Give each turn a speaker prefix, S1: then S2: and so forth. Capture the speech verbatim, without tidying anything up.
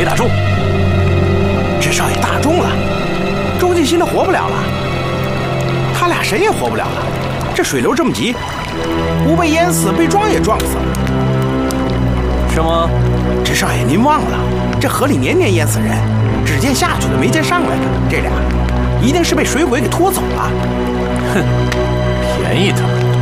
S1: 没打中。
S2: 这少爷打中了，周继新他活不了了，他俩谁也活不了了。这水流这么急，不被淹死，被撞也撞死了。
S1: 是吗？
S2: 这少爷您忘了，这河里年年淹死人，只见下去的没见上来的，这俩一定是被水鬼给拖走了。
S1: 哼，便宜他们。